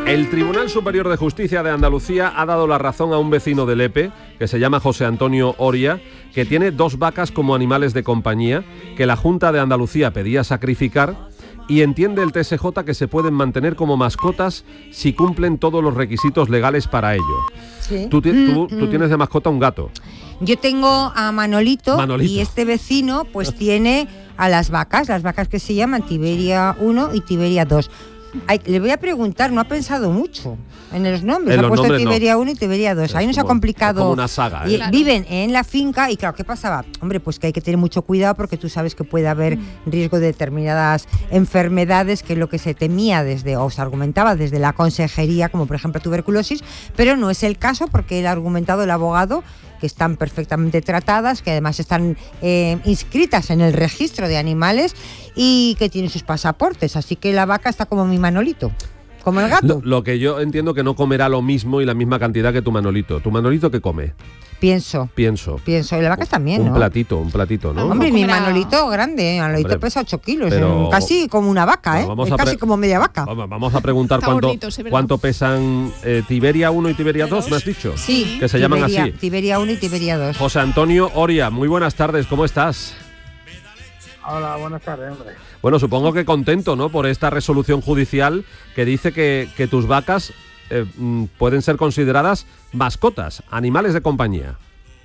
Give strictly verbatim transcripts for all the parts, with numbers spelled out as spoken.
El Tribunal Superior de Justicia de Andalucía ha dado la razón a un vecino de Lepe, que se llama José Antonio Oria, que tiene dos vacas como animales de compañía, que la Junta de Andalucía pedía sacrificar, y entiende el T S J que se pueden mantener como mascotas si cumplen todos los requisitos legales para ello. ¿Sí? Tú, tú, tú tienes de mascota un gato. Yo tengo a Manolito, Manolito. Y este vecino pues tiene a las vacas, las vacas que se llaman Tiberia uno y Tiberia dos. Ay, le voy a preguntar, no ha pensado mucho en los nombres, En ha los puesto nombres Tiberia no. uno y Tiberia dos. Es Ahí nos como- ha complicado. es como una saga, ¿eh? Y Claro. viven en la finca y claro, ¿qué pasaba? Hombre, pues que hay que tener mucho cuidado porque tú sabes que puede haber riesgo de determinadas enfermedades, que es lo que se temía desde, o se argumentaba desde la consejería, como por ejemplo tuberculosis, pero no es el caso porque él ha argumentado, el abogado, que están perfectamente tratadas, que además están eh, inscritas en el registro de animales y que tienen sus pasaportes. Así que la vaca está como mi Manolito, como el gato. Lo, lo que yo entiendo que no comerá lo mismo y la misma cantidad que tu Manolito. ¿Tu Manolito qué come? Pienso, Pienso. pienso. Y la vaca también, Un ¿no? platito, un platito, ¿no? Hombre, mi comerá- Manolito grande, ¿eh? Manolito Hombre, pesa ocho kilos, pero- ¿eh? Casi como una vaca, ¿eh? Bueno, vamos Es a casi pre- como media vaca. Vamos, vamos a preguntar Está cuánto, gordito, sí, ¿verdad? cuánto pesan eh, Tiberia uno y Tiberia dos, ¿me has dicho? Sí, Que se llaman Tiberia, así. Tiberia uno y Tiberia dos. José Antonio Oria, muy buenas tardes, ¿cómo estás? Hola, buenas tardes, hombre. Bueno, supongo que contento, ¿no?, por esta resolución judicial que dice que, que tus vacas eh, mm, pueden ser consideradas mascotas, animales de compañía.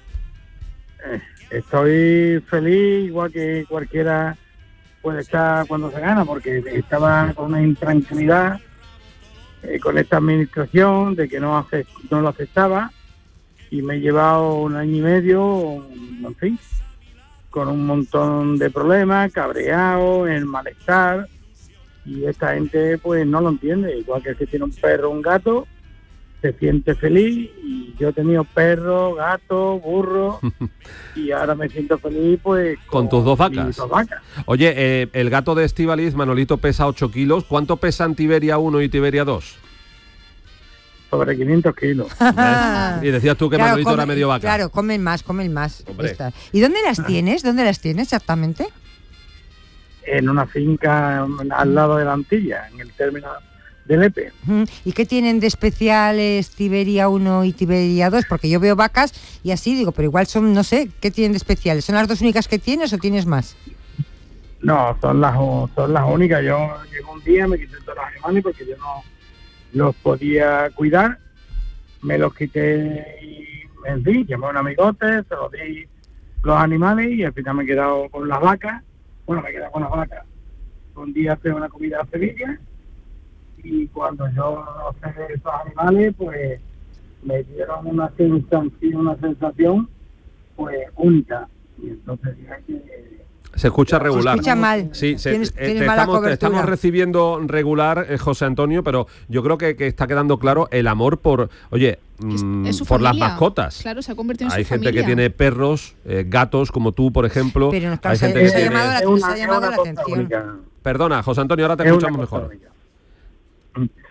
Eh, estoy feliz, igual que cualquiera puede estar cuando se gana, porque estaba con una intranquilidad eh, con esta administración de que no, ace- no lo aceptaba y me he llevado un año y medio, en fin, con un montón de problemas, cabreado, el malestar, y esta gente pues no lo entiende, igual que el que tiene un perro o un gato, se siente feliz, y yo he tenido perro, gato, burro, y ahora me siento feliz pues Con tus dos vacas. mis dos vacas. Oye, eh, el gato de Estíbaliz, Manolito, pesa ocho kilos. ¿Cuánto pesan Tiberia uno y Tiberia dos? Sobre quinientos kilos. Y decías tú que Claro, Manolito era come- medio vaca. Claro, comen más, comen más. Hombre. Estas. ¿Y dónde las tienes? ¿Dónde las tienes exactamente? En una finca al lado de la Antilla, en el término de Lepe. Ujú. ¿Y qué tienen de especiales Tiberia uno y Tiberia dos? Porque yo veo vacas y así digo, pero igual son, no sé, ¿qué tienen de especiales? ¿Son las dos únicas que tienes o tienes más? No, son las son las únicas. Yo llegó un día, me quité todos los animales porque yo no los podía cuidar. Me los quité y, en fin, llamé a un amigote, se los di los animales y al final me he quedado con las vacas. Bueno, me he quedado con las vacas. Un día hice una comida a Sevilla y cuando yo observé esos animales, pues me dieron una sensación, una sensación pues única. Y entonces dije que Se escucha regular. Se escucha mal. Sí, se- Tienes- eh, tienes te, mala estamos, te cobertura. estamos recibiendo regular, eh, José Antonio, pero yo creo que, que está quedando claro el amor por, oye, Es- mm, es su por las familia. mascotas. Claro, se ha convertido en Hay su gente familia. que tiene perros, eh, gatos, como tú, por ejemplo. Pero no, claro, Hay se- gente que se ha tiene... llamado la- es nos una- ha llamado es una la cosa atención. única. Perdona, José Antonio, ahora te Es una escuchamos cosa mejor. única.